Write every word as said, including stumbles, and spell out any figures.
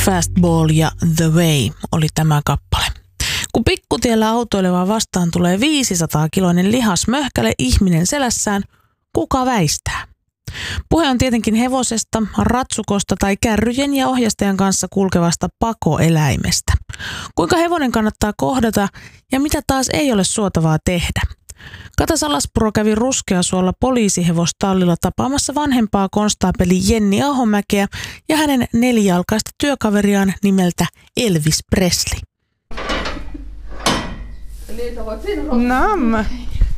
Fastball ja The Way oli tämä kappale. Kun pikkutiellä autoileva vastaan tulee viisisataa kiloinen lihasmöhkäle ihminen selässään, kuka väistää? Puhe on tietenkin hevosesta, ratsukosta tai kärryjen ja ohjastajan kanssa kulkevasta pakoeläimestä. Kuinka hevonen kannattaa kohdata ja mitä taas ei ole suotavaa tehdä? Kata Salaspuro kävi Ruskeasuolla poliisihevostallilla tapaamassa vanhempaa konstaapeli Jenni Ahomäkeä ja hänen nelijalkaista työkaveriaan nimeltä Elvis Presley. Nam.